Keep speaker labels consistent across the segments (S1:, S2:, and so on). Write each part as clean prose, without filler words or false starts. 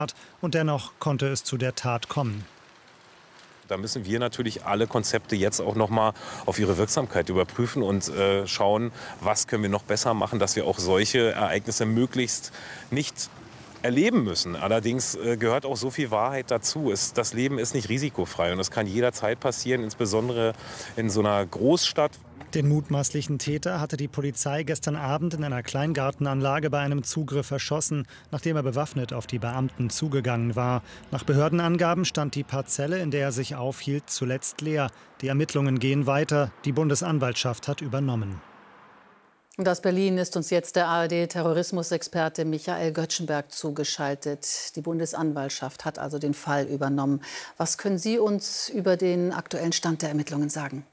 S1: Und dennoch konnte es zu der Tat kommen.
S2: Da müssen wir natürlich alle Konzepte jetzt auch noch mal auf ihre Wirksamkeit überprüfen und schauen, was können wir noch besser machen, dass wir auch solche Ereignisse möglichst nicht erleben müssen. Allerdings gehört auch so viel Wahrheit dazu. Das Leben ist nicht risikofrei und es kann jederzeit passieren, insbesondere in so einer Großstadt.
S1: Den mutmaßlichen Täter hatte die Polizei gestern Abend in einer Kleingartenanlage bei einem Zugriff erschossen, nachdem er bewaffnet auf die Beamten zugegangen war. Nach Behördenangaben stand die Parzelle, in der er sich aufhielt, zuletzt leer. Die Ermittlungen gehen weiter. Die Bundesanwaltschaft hat übernommen.
S3: Und aus Berlin ist uns jetzt der ARD-Terrorismusexperte Michael Göttschenberg zugeschaltet. Die Bundesanwaltschaft hat also den Fall übernommen. Was können Sie uns über den aktuellen Stand der Ermittlungen sagen?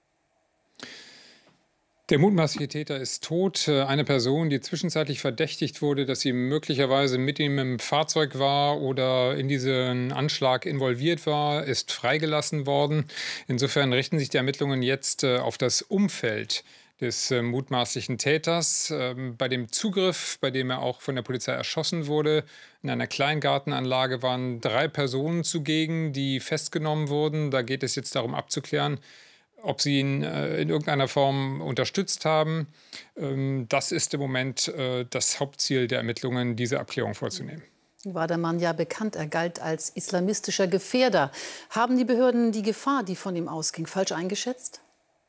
S4: Der mutmaßliche Täter ist tot. Eine Person, die zwischenzeitlich verdächtigt wurde, dass sie möglicherweise mit ihm im Fahrzeug war oder in diesen Anschlag involviert war, ist freigelassen worden. Insofern richten sich die Ermittlungen jetzt auf das Umfeld des mutmaßlichen Täters. Bei dem Zugriff, bei dem er auch von der Polizei erschossen wurde, in einer Kleingartenanlage waren 3 Personen zugegen, die festgenommen wurden. Da geht es jetzt darum abzuklären, ob sie ihn in irgendeiner Form unterstützt haben. Das ist im Moment das Hauptziel der Ermittlungen, diese Abklärung vorzunehmen.
S3: War der Mann ja bekannt, er galt als islamistischer Gefährder. Haben die Behörden die Gefahr, die von ihm ausging, falsch eingeschätzt?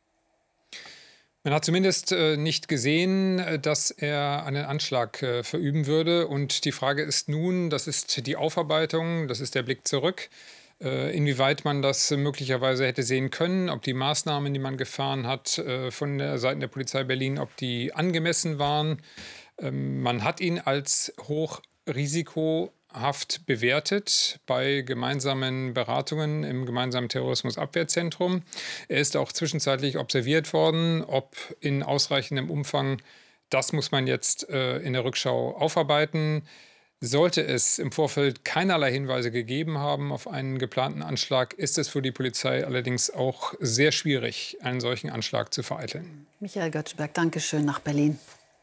S4: Man hat zumindest nicht gesehen, dass er einen Anschlag verüben würde. Und die Frage ist nun, das ist die Aufarbeitung, das ist der Blick zurück, inwieweit man das möglicherweise hätte sehen können, ob die Maßnahmen, die man gefahren hat von der Seite der Polizei Berlin, ob die angemessen waren. Man hat ihn als hochrisikohaft bewertet bei gemeinsamen Beratungen im gemeinsamen Terrorismusabwehrzentrum. Er ist auch zwischenzeitlich observiert worden, ob in ausreichendem Umfang. Das muss man jetzt in der Rückschau aufarbeiten. Sollte es im Vorfeld keinerlei Hinweise gegeben haben auf einen geplanten Anschlag, ist es für die Polizei allerdings auch sehr schwierig, einen solchen Anschlag zu vereiteln.
S3: Michael Göttschenberg, danke schön nach Berlin.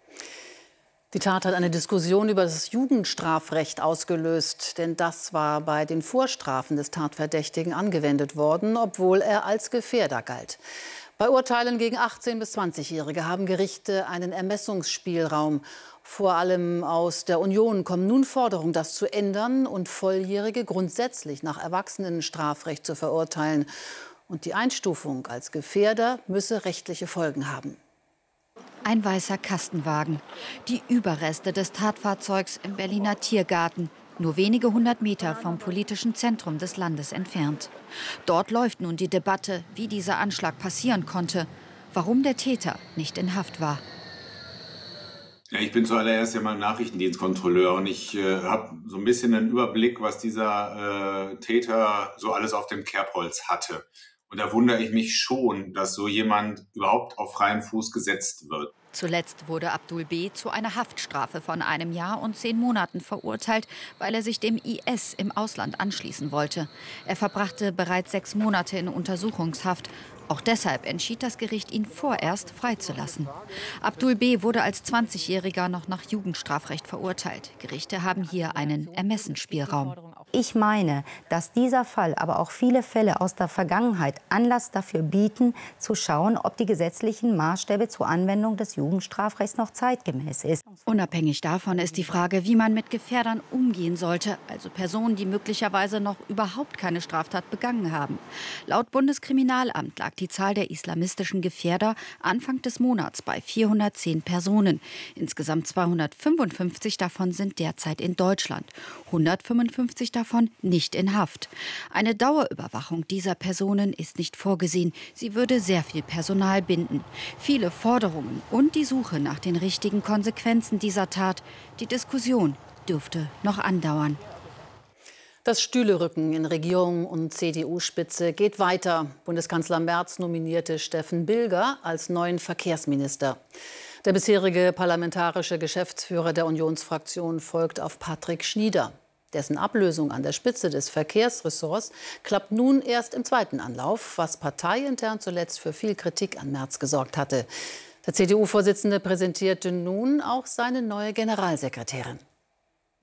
S3: Die Tat hat eine Diskussion über das Jugendstrafrecht ausgelöst, denn das war bei den Vorstrafen des Tatverdächtigen angewendet worden, obwohl er als Gefährder galt. Bei Urteilen gegen 18- bis 20-Jährige haben Gerichte einen Ermessungsspielraum. Vor allem aus der Union kommen nun Forderungen, das zu ändern und Volljährige grundsätzlich nach Erwachsenenstrafrecht zu verurteilen. Und die Einstufung als Gefährder müsse rechtliche Folgen haben.
S5: Ein weißer Kastenwagen. Die Überreste des Tatfahrzeugs im Berliner Tiergarten. Nur wenige 100 Meter vom politischen Zentrum des Landes entfernt. Dort läuft nun die Debatte, wie dieser Anschlag passieren konnte. Warum der Täter nicht in Haft war.
S6: Ja, ich bin zuallererst ja mal Nachrichtendienstkontrolleur und ich habe so ein bisschen einen Überblick, was dieser Täter so alles auf dem Kerbholz hatte. Und da wundere ich mich schon, dass so jemand überhaupt auf freien Fuß gesetzt wird.
S5: Zuletzt wurde Abdul B. zu einer Haftstrafe von 1 Jahr und 10 Monaten verurteilt, weil er sich dem IS im Ausland anschließen wollte. Er verbrachte bereits 6 Monate in Untersuchungshaft. Auch deshalb entschied das Gericht, ihn vorerst freizulassen. Abdul B. wurde als 20-Jähriger noch nach Jugendstrafrecht verurteilt. Gerichte haben hier einen Ermessensspielraum.
S7: Ich meine, dass dieser Fall, aber auch viele Fälle aus der Vergangenheit Anlass dafür bieten, zu schauen, ob die gesetzlichen Maßstäbe zur Anwendung des Jugendstrafrechts noch zeitgemäß ist.
S5: Unabhängig davon ist die Frage, wie man mit Gefährdern umgehen sollte, also Personen, die möglicherweise noch überhaupt keine Straftat begangen haben. Laut Bundeskriminalamt lag die Zahl der islamistischen Gefährder Anfang des Monats bei 410 Personen. Insgesamt 255 davon sind derzeit in Deutschland, 155 davon nicht in Haft. Eine Dauerüberwachung dieser Personen ist nicht vorgesehen. Sie würde sehr viel Personal binden. Viele Forderungen und die Suche nach den richtigen Konsequenzen dieser Tat. Die Diskussion dürfte noch andauern.
S3: Das Stühlerücken in Regierung und CDU-Spitze geht weiter. Bundeskanzler Merz nominierte Steffen Bilger als neuen Verkehrsminister. Der bisherige parlamentarische Geschäftsführer der Unionsfraktion folgt auf Patrick Schnieder. Dessen Ablösung an der Spitze des Verkehrsressorts klappt nun erst im 2. Anlauf, was parteiintern zuletzt für viel Kritik an Merz gesorgt hatte. Der CDU-Vorsitzende präsentierte nun auch seine neue Generalsekretärin.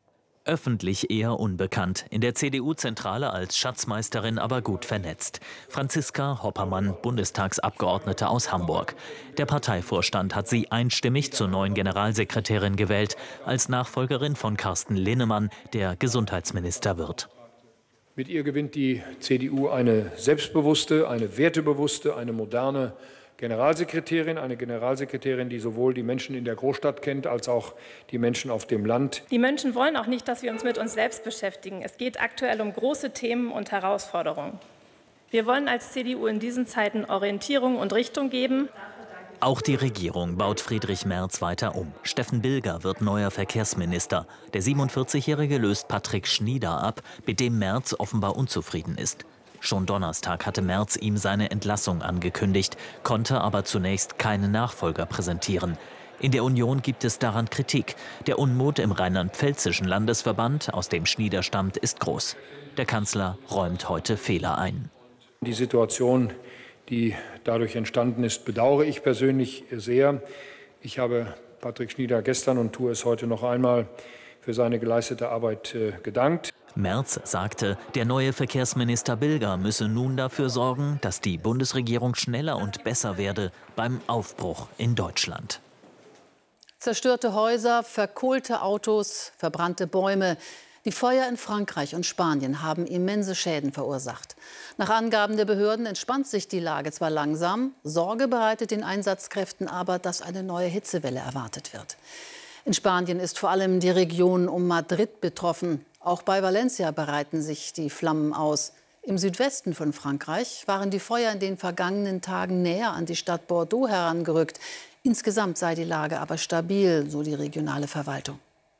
S8: Öffentlich eher unbekannt, in der CDU-Zentrale als Schatzmeisterin aber gut vernetzt. Franziska Hoppermann, Bundestagsabgeordnete aus Hamburg. Der Parteivorstand hat sie einstimmig zur neuen Generalsekretärin gewählt, als Nachfolgerin von Carsten Linnemann, der Gesundheitsminister wird.
S9: Mit ihr gewinnt die CDU eine selbstbewusste, eine wertebewusste, eine moderne Generalsekretärin, eine Generalsekretärin, die sowohl die Menschen in der Großstadt kennt, als auch die Menschen auf dem Land.
S10: Die Menschen wollen auch nicht, dass wir uns mit uns selbst beschäftigen. Es geht aktuell um große Themen und Herausforderungen. Wir wollen als CDU in diesen Zeiten Orientierung und Richtung geben.
S8: Auch die Regierung baut Friedrich Merz weiter um. Steffen Bilger wird neuer Verkehrsminister. Der 47-Jährige löst Patrick Schnieder ab, mit dem Merz offenbar unzufrieden ist. Schon Donnerstag hatte Merz ihm seine Entlassung angekündigt, konnte aber zunächst keinen Nachfolger präsentieren. In der Union gibt es daran Kritik. Der Unmut im rheinland-pfälzischen Landesverband, aus dem Schnieder stammt, ist groß. Der Kanzler räumt heute Fehler ein.
S9: Die Situation, die dadurch entstanden ist, bedauere ich persönlich sehr. Ich habe Patrick Schnieder gestern und tue es heute noch einmal für seine geleistete Arbeit gedankt.
S8: Merz sagte, der neue Verkehrsminister Bilger müsse nun dafür sorgen, dass die Bundesregierung schneller und besser werde beim Aufbruch in Deutschland.
S3: Zerstörte Häuser, verkohlte Autos, verbrannte Bäume. Die Feuer in Frankreich und Spanien haben immense Schäden verursacht. Nach Angaben der Behörden entspannt sich die Lage zwar langsam, Sorge bereitet den Einsatzkräften aber, dass eine neue Hitzewelle erwartet wird. In Spanien ist vor allem die Region um Madrid betroffen. Auch bei Valencia breiten sich die Flammen aus. Im Südwesten von Frankreich waren die Feuer in den vergangenen Tagen näher an die Stadt Bordeaux herangerückt. Insgesamt sei die Lage aber stabil, so die regionale Verwaltung.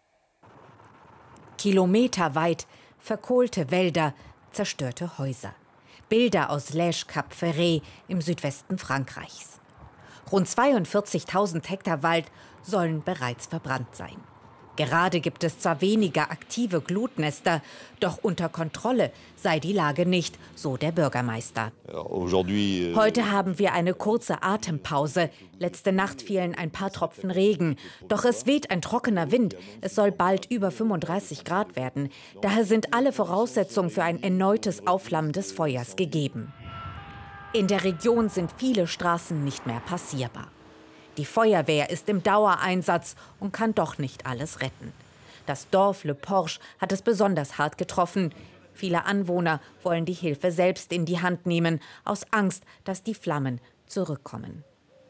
S11: Kilometerweit verkohlte Wälder, zerstörte Häuser. Bilder aus Lège-Cap-Ferret im Südwesten Frankreichs. Rund 42.000 Hektar Wald sollen bereits verbrannt sein. Gerade gibt es zwar weniger aktive Glutnester, doch unter Kontrolle sei die Lage nicht, so der Bürgermeister. Heute haben wir eine kurze Atempause. Letzte Nacht fielen ein paar Tropfen Regen. Doch es weht ein trockener Wind. Es soll bald über 35 Grad werden. Daher sind alle Voraussetzungen für ein erneutes Aufflammen des Feuers gegeben. In der Region sind viele Straßen nicht mehr passierbar. Die Feuerwehr ist im Dauereinsatz und kann doch nicht alles retten. Das Dorf Le Porche hat es besonders hart getroffen. Viele Anwohner wollen die Hilfe selbst in die Hand nehmen, aus Angst, dass die Flammen zurückkommen.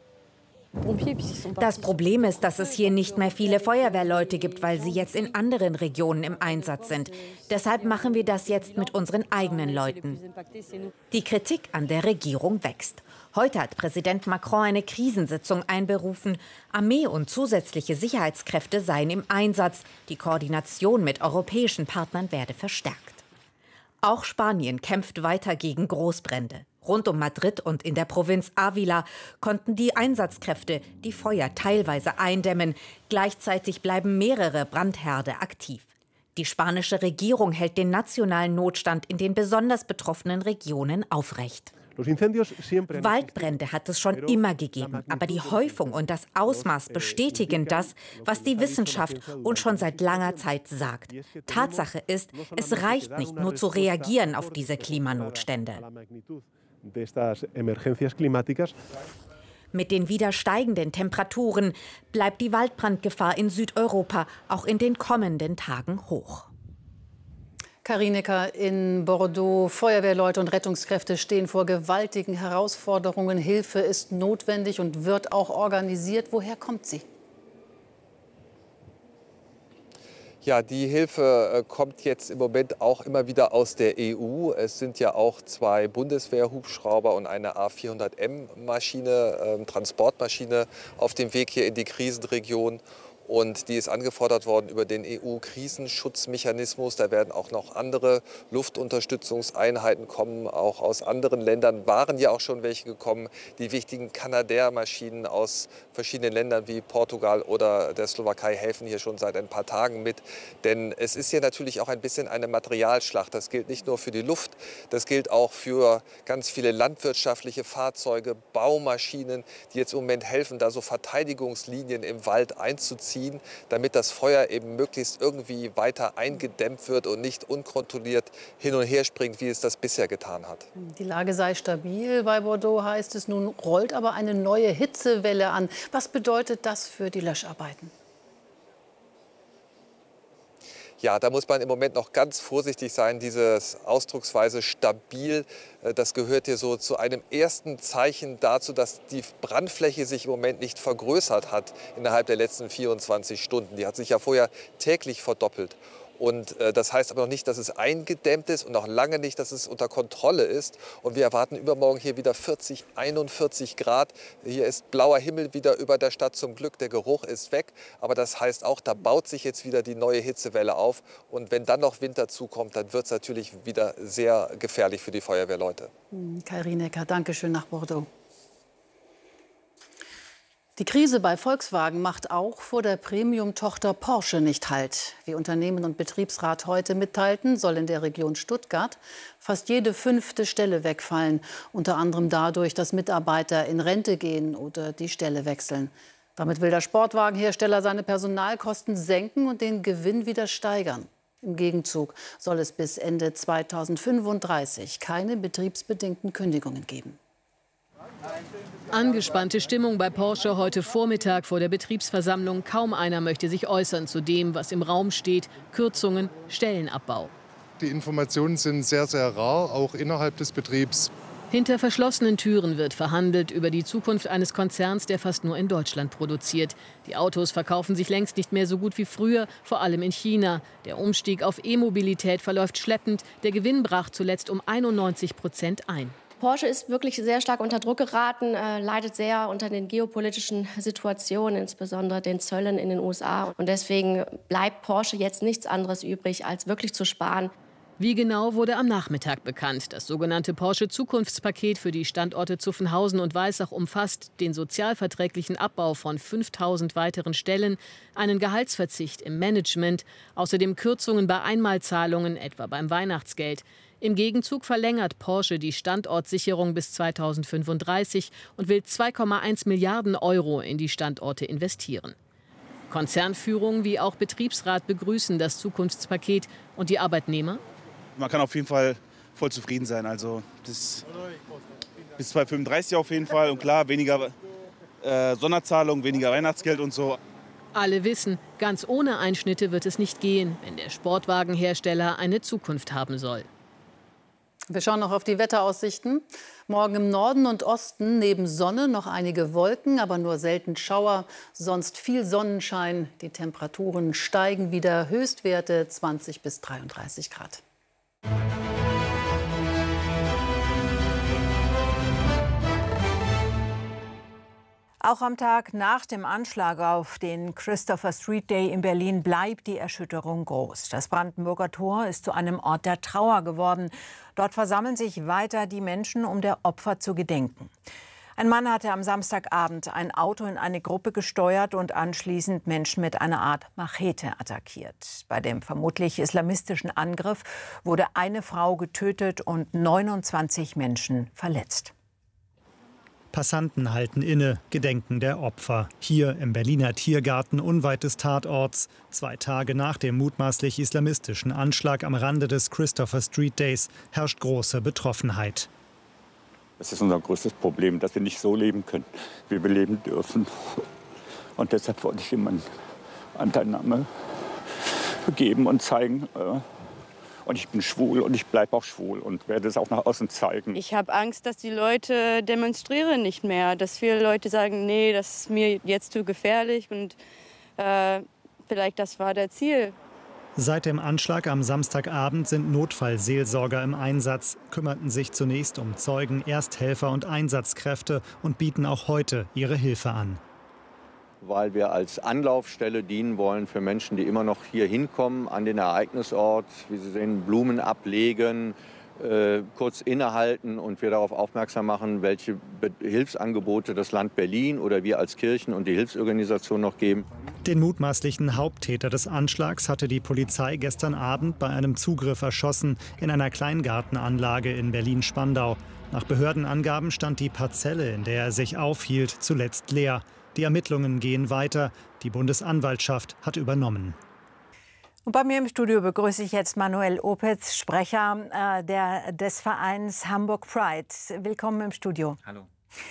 S11: Das Problem ist, dass es hier nicht mehr viele Feuerwehrleute gibt, weil sie jetzt in anderen Regionen im Einsatz sind. Deshalb machen wir das jetzt mit unseren eigenen Leuten. Die Kritik an der Regierung wächst. Heute hat Präsident Macron eine Krisensitzung einberufen. Armee und zusätzliche Sicherheitskräfte seien im Einsatz. Die Koordination mit europäischen Partnern werde verstärkt. Auch Spanien kämpft weiter gegen Großbrände. Rund um Madrid und in der Provinz Ávila konnten die Einsatzkräfte die Feuer teilweise eindämmen. Gleichzeitig bleiben mehrere Brandherde aktiv. Die spanische Regierung hält den nationalen Notstand in den besonders betroffenen Regionen aufrecht. Waldbrände hat es schon immer gegeben, aber die Häufung und das Ausmaß bestätigen das, was die Wissenschaft uns schon seit langer Zeit sagt. Tatsache ist, es reicht nicht nur zu reagieren auf diese Klimanotstände. Mit den wieder steigenden Temperaturen bleibt die Waldbrandgefahr in Südeuropa auch in den kommenden Tagen hoch.
S3: Karinika in Bordeaux. Feuerwehrleute und Rettungskräfte stehen vor gewaltigen Herausforderungen. Hilfe ist notwendig und wird auch organisiert. Woher kommt sie?
S12: Ja, die Hilfe kommt jetzt im Moment auch immer wieder aus der EU. Es sind ja auch 2 Bundeswehrhubschrauber und eine A400M-Maschine, Transportmaschine auf dem Weg hier in die Krisenregion. Und die ist angefordert worden über den EU-Krisenschutzmechanismus. Da werden auch noch andere Luftunterstützungseinheiten kommen. Auch aus anderen Ländern waren ja auch schon welche gekommen. Die wichtigen Canadair-Maschinen aus verschiedenen Ländern wie Portugal oder der Slowakei helfen hier schon seit ein paar Tagen mit. Denn es ist hier natürlich auch ein bisschen eine Materialschlacht. Das gilt nicht nur für die Luft, das gilt auch für ganz viele landwirtschaftliche Fahrzeuge, Baumaschinen, die jetzt im Moment helfen, da so Verteidigungslinien im Wald einzuziehen. ziehen, damit das Feuer eben möglichst irgendwie weiter eingedämmt wird und nicht unkontrolliert hin und her springt, wie es das bisher getan hat.
S3: Die Lage sei stabil. Bei Bordeaux heißt es, nun rollt aber eine neue Hitzewelle an. Was bedeutet das für die Löscharbeiten?
S12: Ja, da muss man im Moment noch ganz vorsichtig sein. Dieses Ausdrucksweise stabil, das gehört hier so zu einem ersten Zeichen dazu, dass die Brandfläche sich im Moment nicht vergrößert hat innerhalb der letzten 24 Stunden. Die hat sich ja vorher täglich verdoppelt. Und das heißt aber noch nicht, dass es eingedämmt ist und noch lange nicht, dass es unter Kontrolle ist. Und wir erwarten übermorgen hier wieder 40, 41 Grad. Hier ist blauer Himmel wieder über der Stadt zum Glück. Der Geruch ist weg. Aber das heißt auch, da baut sich jetzt wieder die neue Hitzewelle auf. Und wenn dann noch Winter zukommt, dann wird es natürlich wieder sehr gefährlich für die Feuerwehrleute.
S3: Kai Rinecker, danke schön nach Bordeaux. Die Krise bei Volkswagen macht auch vor der Premium-Tochter Porsche nicht Halt. Wie Unternehmen und Betriebsrat heute mitteilten, soll in der Region Stuttgart fast jede 5. Stelle wegfallen. Unter anderem dadurch, dass Mitarbeiter in Rente gehen oder die Stelle wechseln. Damit will der Sportwagenhersteller seine Personalkosten senken und den Gewinn wieder steigern. Im Gegenzug soll es bis Ende 2035 keine betriebsbedingten Kündigungen geben.
S13: Angespannte Stimmung bei Porsche heute Vormittag vor der Betriebsversammlung. Kaum einer möchte sich äußern zu dem, was im Raum steht. Kürzungen, Stellenabbau.
S14: Die Informationen sind sehr, sehr rar, auch innerhalb des Betriebs.
S13: Hinter verschlossenen Türen wird verhandelt über die Zukunft eines Konzerns, der fast nur in Deutschland produziert. Die Autos verkaufen sich längst nicht mehr so gut wie früher, vor allem in China. Der Umstieg auf E-Mobilität verläuft schleppend. Der Gewinn brach zuletzt um 91% ein.
S15: Porsche ist wirklich sehr stark unter Druck geraten, leidet sehr unter den geopolitischen Situationen, insbesondere den Zöllen in den USA. Und deswegen bleibt Porsche jetzt nichts anderes übrig, als wirklich zu sparen.
S13: Wie genau, wurde am Nachmittag bekannt. Das sogenannte Porsche-Zukunftspaket für die Standorte Zuffenhausen und Weissach umfasst den sozialverträglichen Abbau von 5.000 weiteren Stellen, einen Gehaltsverzicht im Management, außerdem Kürzungen bei Einmalzahlungen, etwa beim Weihnachtsgeld. Im Gegenzug verlängert Porsche die Standortsicherung bis 2035 und will 2,1 Milliarden Euro in die Standorte investieren. Konzernführung wie auch Betriebsrat begrüßen das Zukunftspaket. Und die Arbeitnehmer?
S16: Man kann auf jeden Fall voll zufrieden sein. Also das bis 2035 auf jeden Fall. Und klar, weniger Sonderzahlungen, weniger Weihnachtsgeld und so.
S13: Alle wissen, ganz ohne Einschnitte wird es nicht gehen, wenn der Sportwagenhersteller eine Zukunft haben soll.
S3: Wir schauen noch auf die Wetteraussichten. Morgen im Norden und Osten neben Sonne noch einige Wolken, aber nur selten Schauer. Sonst viel Sonnenschein. Die Temperaturen steigen wieder. Höchstwerte 20 bis 33 Grad.
S17: Auch am Tag nach dem Anschlag auf den Christopher Street Day in Berlin bleibt die Erschütterung groß. Das Brandenburger Tor ist zu einem Ort der Trauer geworden. Dort versammeln sich weiter die Menschen, um der Opfer zu gedenken. Ein Mann hatte am Samstagabend ein Auto in eine Gruppe gesteuert und anschließend Menschen mit einer Art Machete attackiert. Bei dem vermutlich islamistischen Angriff wurde eine Frau getötet und 29 Menschen verletzt.
S1: Passanten halten inne, gedenken der Opfer. Hier im Berliner Tiergarten unweit des Tatorts. 2 Tage nach dem mutmaßlich islamistischen Anschlag am Rande des Christopher Street Days herrscht große Betroffenheit.
S18: Das ist unser größtes Problem, dass wir nicht so leben können, wie wir leben dürfen. Und deshalb wollte ich ihm eine Anteilnahme geben und zeigen. Und ich bin schwul und ich bleibe auch schwul und werde es auch nach außen zeigen.
S19: Ich habe Angst, dass die Leute demonstrieren nicht mehr. Dass viele Leute sagen, nee, das ist mir jetzt zu gefährlich. Und vielleicht das war das Ziel.
S1: Seit dem Anschlag am Samstagabend sind Notfallseelsorger im Einsatz, kümmerten sich zunächst um Zeugen, Ersthelfer und Einsatzkräfte und bieten auch heute ihre Hilfe an.
S20: Weil wir als Anlaufstelle dienen wollen für Menschen, die immer noch hier hinkommen an den Ereignisort. Wie Sie sehen, Blumen ablegen, kurz innehalten und wir darauf aufmerksam machen, welche Hilfsangebote das Land Berlin oder wir als Kirchen und die Hilfsorganisation noch geben.
S1: Den mutmaßlichen Haupttäter des Anschlags hatte die Polizei gestern Abend bei einem Zugriff erschossen in einer Kleingartenanlage in Berlin-Spandau. Nach Behördenangaben stand die Parzelle, in der er sich aufhielt, zuletzt leer. Die Ermittlungen gehen weiter. Die Bundesanwaltschaft hat übernommen.
S17: Und bei mir im Studio begrüße ich jetzt Manuel Opitz, Sprecher des Vereins Hamburg Pride. Willkommen im Studio.
S21: Hallo.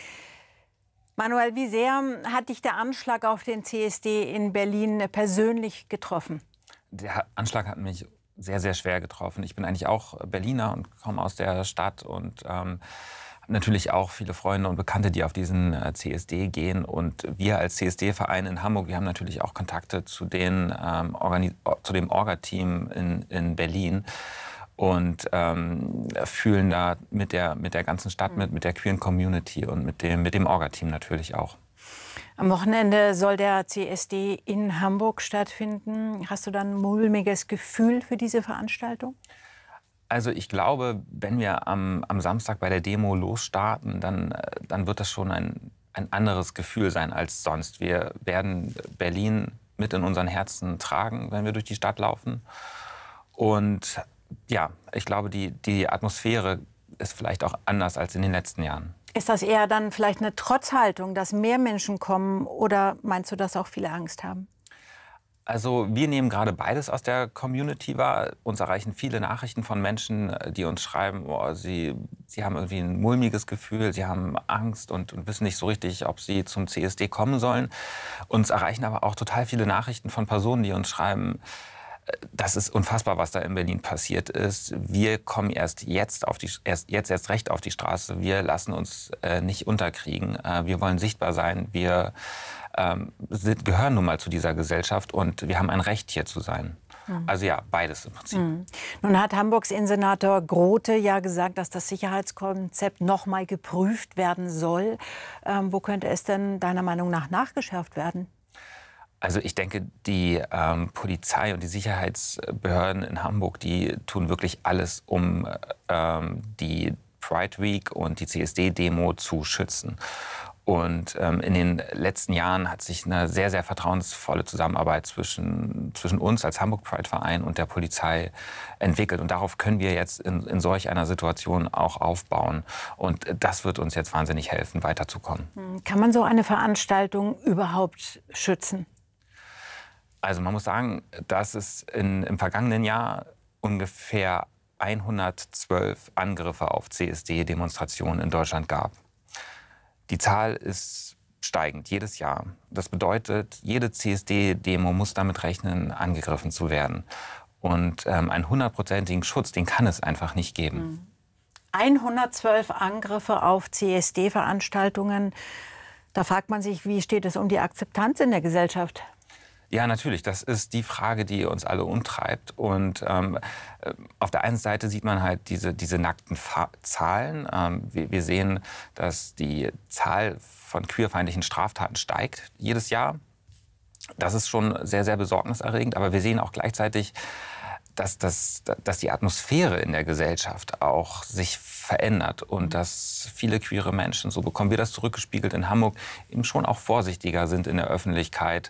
S17: Manuel, wie sehr hat dich der Anschlag auf den CSD in Berlin persönlich getroffen?
S21: Der Anschlag hat mich sehr, sehr schwer getroffen. Ich bin eigentlich auch Berliner und komme aus der Stadt und habe natürlich auch viele Freunde und Bekannte, die auf diesen CSD gehen. Und wir als CSD-Verein in Hamburg, wir haben natürlich auch Kontakte zu dem Orga-Team in Berlin und fühlen da mit der ganzen Stadt mit der queeren Community und mit dem Orga-Team natürlich auch.
S17: Am Wochenende soll der CSD in Hamburg stattfinden. Hast du dann ein mulmiges Gefühl für diese Veranstaltung?
S21: Also ich glaube, wenn wir am Samstag bei der Demo losstarten, dann wird das schon ein anderes Gefühl sein als sonst. Wir werden Berlin mit in unseren Herzen tragen, wenn wir durch die Stadt laufen. Und ja, ich glaube, die Atmosphäre ist vielleicht auch anders als in den letzten Jahren.
S17: Ist das eher dann vielleicht eine Trotzhaltung, dass mehr Menschen kommen, oder meinst du, dass auch viele Angst haben?
S21: Also wir nehmen gerade beides aus der Community wahr. Uns erreichen viele Nachrichten von Menschen, die uns schreiben, oh, sie haben irgendwie ein mulmiges Gefühl, sie haben Angst und wissen nicht so richtig, ob sie zum CSD kommen sollen. Uns erreichen aber auch total viele Nachrichten von Personen, die uns schreiben, das ist unfassbar, was da in Berlin passiert ist. Wir kommen erst recht auf die Straße. Wir lassen uns nicht unterkriegen. Wir wollen sichtbar sein. Wir gehören nun mal zu dieser Gesellschaft und wir haben ein Recht, hier zu sein. Also ja, beides im Prinzip.
S17: Nun hat Hamburgs Innensenator Grote ja gesagt, dass das Sicherheitskonzept noch mal geprüft werden soll. Wo könnte es denn deiner Meinung nach nachgeschärft werden?
S21: Also ich denke, die Polizei und die Sicherheitsbehörden in Hamburg, die tun wirklich alles, um die Pride Week und die CSD-Demo zu schützen. Und in den letzten Jahren hat sich eine sehr, sehr vertrauensvolle Zusammenarbeit zwischen uns als Hamburg Pride Verein und der Polizei entwickelt. Und darauf können wir jetzt in solch einer Situation auch aufbauen. Und das wird uns jetzt wahnsinnig helfen, weiterzukommen.
S17: Kann man so eine Veranstaltung überhaupt schützen?
S21: Also man muss sagen, dass es im vergangenen Jahr ungefähr 112 Angriffe auf CSD-Demonstrationen in Deutschland gab. Die Zahl ist steigend jedes Jahr. Das bedeutet, jede CSD-Demo muss damit rechnen, angegriffen zu werden. Und einen 100%igen Schutz, den kann es einfach nicht geben.
S17: 112 Angriffe auf CSD-Veranstaltungen. Da fragt man sich, wie steht es um die Akzeptanz in der Gesellschaft?
S21: Ja, natürlich. Das ist die Frage, die uns alle umtreibt. Und auf der einen Seite sieht man halt diese nackten Zahlen. Wir sehen, dass die Zahl von queerfeindlichen Straftaten steigt jedes Jahr. Das ist schon sehr, sehr besorgniserregend. Aber wir sehen auch gleichzeitig, dass die Atmosphäre in der Gesellschaft auch sich verändert und dass viele queere Menschen, so bekommen wir das zurückgespiegelt in Hamburg, eben schon auch vorsichtiger sind in der Öffentlichkeit,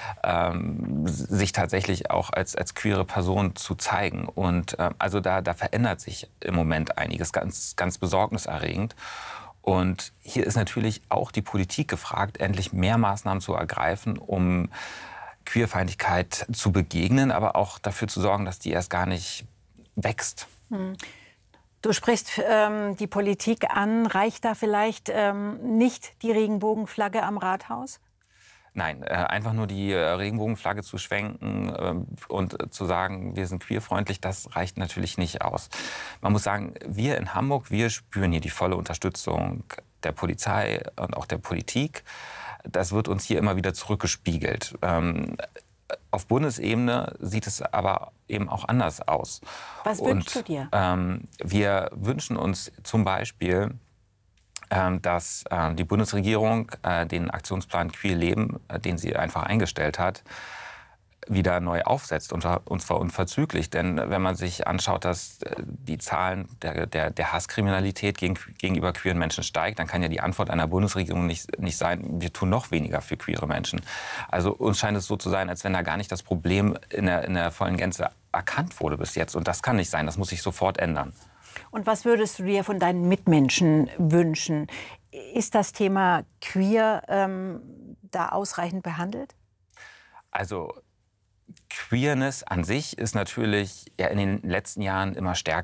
S21: sich tatsächlich auch als queere Person zu zeigen. Und also da verändert sich im Moment einiges, ganz, ganz besorgniserregend. Und hier ist natürlich auch die Politik gefragt, endlich mehr Maßnahmen zu ergreifen, um Queerfeindlichkeit zu begegnen, aber auch dafür zu sorgen, dass die erst gar nicht wächst.
S17: Du sprichst die Politik an. Reicht da vielleicht nicht die Regenbogenflagge am Rathaus?
S21: Nein, einfach nur die Regenbogenflagge zu schwenken und zu sagen, wir sind queerfreundlich, das reicht natürlich nicht aus. Man muss sagen, wir in Hamburg, wir spüren hier die volle Unterstützung der Polizei und auch der Politik. Das wird uns hier immer wieder zurückgespiegelt. Auf Bundesebene sieht es aber eben auch anders aus.
S17: Was wünschst du dir?
S21: Wir wünschen uns zum Beispiel, dass die Bundesregierung den Aktionsplan Queer Leben, den sie einfach eingestellt hat, wieder neu aufsetzt, und zwar unverzüglich. Denn wenn man sich anschaut, dass die Zahlen der Hasskriminalität gegenüber queeren Menschen steigt, dann kann ja die Antwort einer Bundesregierung nicht sein, wir tun noch weniger für queere Menschen. Also uns scheint es so zu sein, als wenn da gar nicht das Problem in der vollen Gänze erkannt wurde bis jetzt. Und das kann nicht sein, das muss sich sofort ändern.
S17: Und was würdest du dir von deinen Mitmenschen wünschen? Ist das Thema queer da ausreichend behandelt?
S21: Also Queerness an sich ist natürlich ja in den letzten Jahren immer stärker